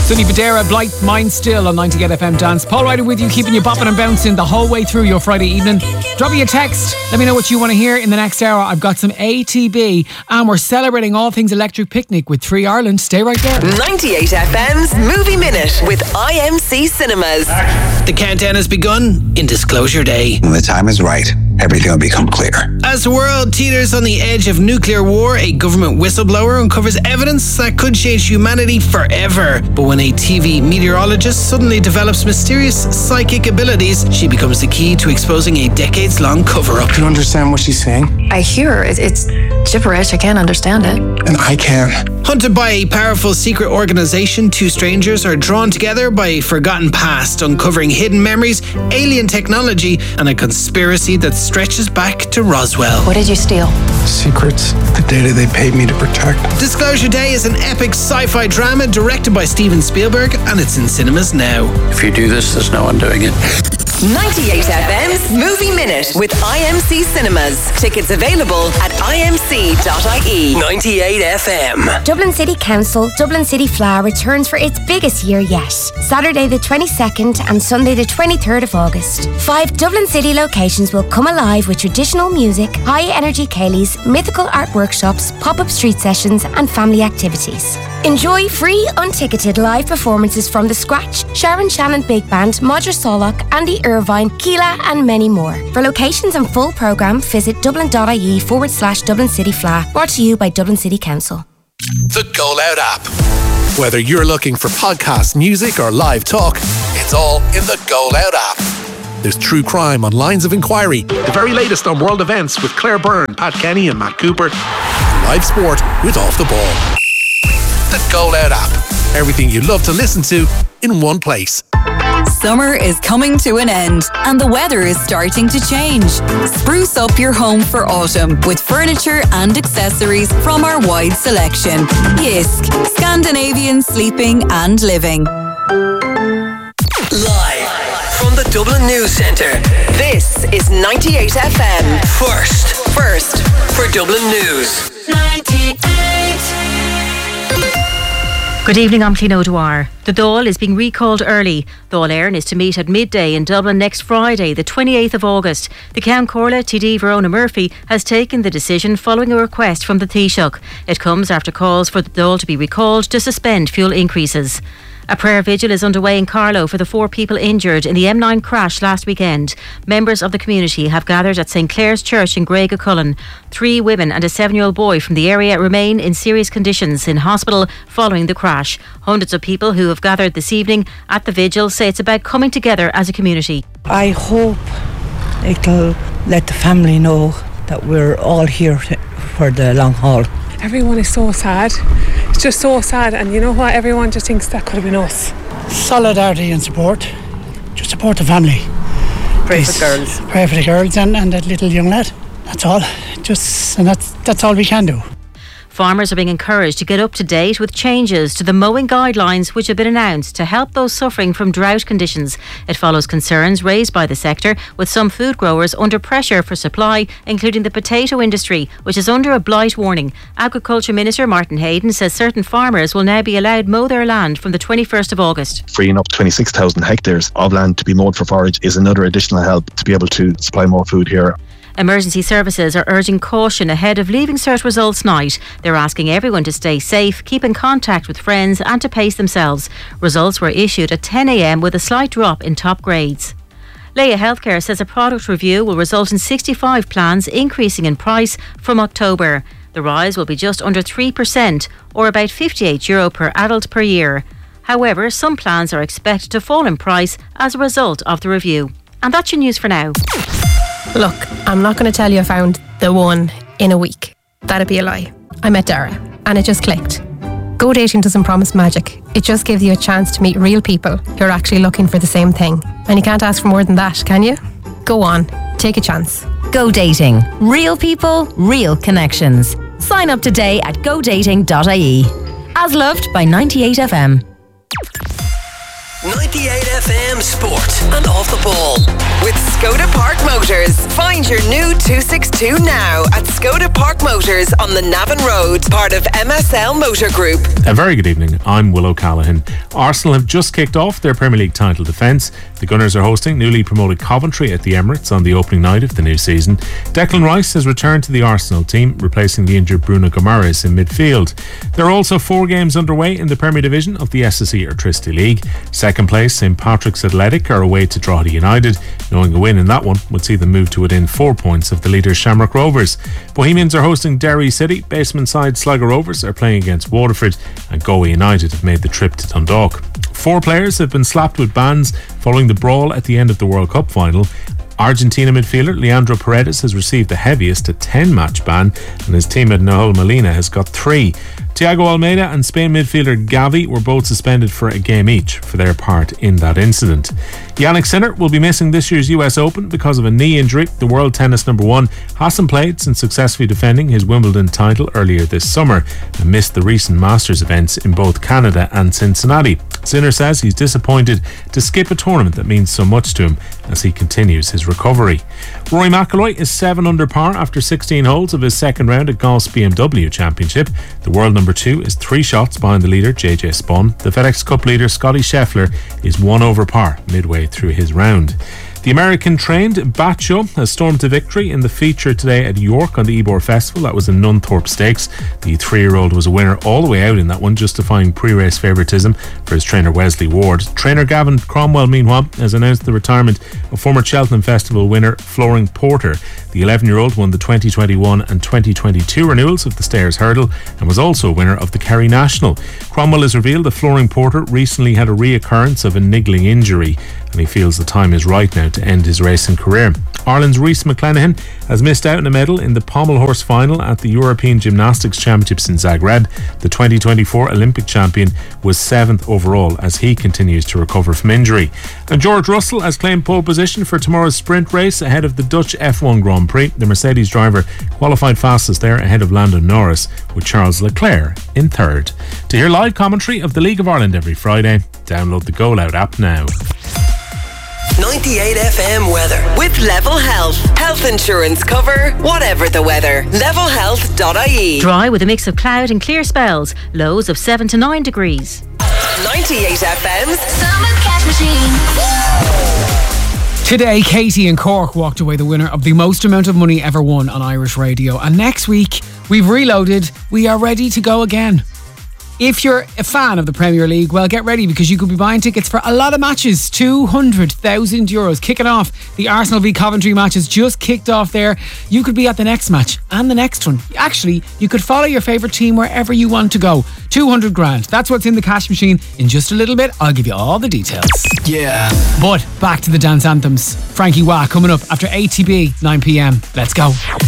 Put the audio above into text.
Sonny Fodera, Blight, Mine Still on 98 FM Dance. Paul Ryder with you, keeping you bopping and bouncing the whole way through your Friday evening. Drop me a text. Let me know what you want to hear in the next hour. I've got some ATB and we're celebrating all things Electric Picnic with 3 Ireland. Stay right there. 98 FM's Movie Minute with IMC Cinemas. The countdown has begun in Disclosure Day. When the time is right, everything will become clear. As the world teeters on the edge of nuclear war, a government whistleblower uncovers evidence that could change humanity forever. But when a TV meteorologist suddenly develops mysterious psychic abilities, she becomes the key to exposing a decades-long cover-up. Do you understand what she's saying? I hear it's gibberish. I can't understand it. And I can. Hunted by a powerful secret organization, two strangers are drawn together by a forgotten past, uncovering hidden memories, alien technology, and a conspiracy that stretches back to Roswell. What did you steal? Secrets. The data they paid me to protect. Disclosure Day is an epic sci-fi drama directed by Steven Spielberg, and it's in cinemas now. If you do this, there's no undoing it. 98 FM's Movie Minute with IMC Cinemas. Tickets available at imc.ie. 98 FM. Dublin City Council, Dublin City Flower returns for its biggest year yet. Saturday the 22nd and Sunday the 23rd of August. 5 Dublin City locations will come alive with traditional music, high-energy ceilidhs, mythical art workshops, pop-up street sessions and family activities. Enjoy free, unticketed live performances from The Scratch, Sharon Shannon Big Band, Modra Solok, Andy Irvine, Keela and many more. For locations and full programme, visit dublin.ie/Dublin City Fla. Brought to you by Dublin City Council. The Go Loud app. Whether you're looking for podcasts, music or live talk, it's all in the Go Loud app. There's true crime on Lines of Inquiry, the very latest on world events with Claire Byrne, Pat Kenny and Matt Cooper, live sport with Off the Ball. The Go Loud app. Everything you love to listen to in one place. Summer is coming to an end and the weather is starting to change. Spruce up your home for autumn with furniture and accessories from our wide selection. Yisk, Scandinavian sleeping and living. Live from the Dublin News Centre, this is 98 FM. First for Dublin News. 98. Good evening, I'm Clean O'Dwyer. The Dáil is being recalled early. Dáil Éireann is to meet at midday in Dublin next Friday, the 28th of August. The Ceann Comhairle TD Verona Murphy has taken the decision following a request from the Taoiseach. It comes after calls for the Dáil to be recalled to suspend fuel increases. A prayer vigil is underway in Carlow for the 4 people injured in the M9 crash last weekend. Members of the community have gathered at St Clair's Church in Graigacullen. 3 women and a 7-year-old boy from the area remain in serious conditions in hospital following the crash. Hundreds of people who have gathered this evening at the vigil say it's about coming together as a community. I hope it'll let the family know that we're all here for the long haul. Everyone is so sad. It's just so sad, and you know what? Everyone just thinks that could have been us. Solidarity and support. Just support the family. Pray for the girls. Pray for the girls and that little young lad. That's all. And that's all we can do. Farmers are being encouraged to get up to date with changes to the mowing guidelines which have been announced to help those suffering from drought conditions. It follows concerns raised by the sector, with some food growers under pressure for supply, including the potato industry, which is under a blight warning. Agriculture Minister Martin Hayden says certain farmers will now be allowed mow their land from the 21st of August. Freeing up 26,000 hectares of land to be mowed for forage is another additional help to be able to supply more food here. Emergency services are urging caution ahead of Leaving Cert results night. They're asking everyone to stay safe, keep in contact with friends and to pace themselves. Results were issued at 10 a.m. with a slight drop in top grades. Leia Healthcare says a product review will result in 65 plans increasing in price from October. The rise will be just under 3%, or about €58 per adult per year. However, some plans are expected to fall in price as a result of the review. And that's your news for now. Look, I'm not going to tell you I found the one in a week. That'd be a lie. I met Dara and it just clicked. Go dating doesn't promise magic. It just gives you a chance to meet real people who are actually looking for the same thing. And you can't ask for more than that, can you? Go on, take a chance. Go Dating. Real people, real connections. Sign up today at godating.ie. As loved by 98 FM. 98 FM Sport and Off the Ball. With Skoda Park Motors. Find your new 262 now at Skoda Park Motors on the Navan Road, part of MSL Motor Group. A very good evening, I'm Will O'Callaghan. Arsenal have just kicked off their Premier League title defence. The Gunners are hosting newly promoted Coventry at the Emirates on the opening night of the new season. Declan Rice has returned to the Arsenal team, replacing the injured Bruno Guimaraes in midfield. There are also 4 games underway in the Premier Division of the SSE Airtricity League. Second place, St Patrick's Athletic are away to Drogheda United. Knowing a win in that one would see them move to within 4 points of the leaders Shamrock Rovers. Bohemians are hosting Derry City. Basement side Sligo Rovers are playing against Waterford, and Galway United have made the trip to Dundalk. 4 players have been slapped with bans following the brawl at the end of the World Cup final. Argentina midfielder Leandro Paredes has received the heaviest, a 10-match ban, and his teammate Nahuel Molina has got 3. Thiago Almeida and Spain midfielder Gavi were both suspended for a game each for their part in that incident. Jannik Sinner will be missing this year's US Open because of a knee injury. The world tennis number 1 hasn't played since successfully defending his Wimbledon title earlier this summer and missed the recent Masters events in both Canada and Cincinnati. Sinner says he's disappointed to skip a tournament that means so much to him as he continues his recovery. Rory McIlroy is 7 under par after 16 holes of his second round at Golf's BMW Championship. The world number 2 is 3 shots behind the leader JJ Spaun. The FedEx Cup leader Scotty Scheffler is 1 over par midway through his round. The American-trained Batcho has stormed to victory in the feature today at York on the Ebor Festival. That was in Nunthorpe Stakes. The 3-year-old was a winner all the way out in that one, justifying pre-race favouritism for his trainer Wesley Ward. Trainer Gavin Cromwell, meanwhile, has announced the retirement of former Cheltenham Festival winner Floring Porter. The 11-year-old won the 2021 and 2022 renewals of the Stairs Hurdle and was also a winner of the Kerry National. Cromwell has revealed that Floring Porter recently had a reoccurrence of a niggling injury, and he feels the time is right now to end his racing career. Ireland's Rhys McClenaghan has missed out on a medal in the pommel horse final at the European Gymnastics Championships in Zagreb. The 2024 Olympic champion was 7th overall as he continues to recover from injury. And George Russell has claimed pole position for tomorrow's sprint race ahead of the Dutch F1 Grand Prix. The Mercedes driver qualified fastest there ahead of Lando Norris, with Charles Leclerc in 3rd. To hear live commentary of the League of Ireland every Friday, download the Go Loud app now. 98 FM weather with Level Health. Health insurance cover, whatever the weather. Levelhealth.ie. Dry with a mix of cloud and clear spells. Lows of 7 to 9 degrees. 98 FM's Summer Cash Machine. Today, Katie in Cork walked away the winner of the most amount of money ever won on Irish radio. And next week, we've reloaded. We are ready to go again. If you're a fan of the Premier League, well, get ready because you could be buying tickets for a lot of matches. €200,000 kicking off. The Arsenal v Coventry match has just kicked off there. You could be at the next match and the next one. Actually, you could follow your favourite team wherever you want to go. 200 grand. That's what's in the cash machine. In just a little bit, I'll give you all the details. Yeah. But back to the dance anthems. Frankie Wah coming up after ATB 9 p.m. Let's go.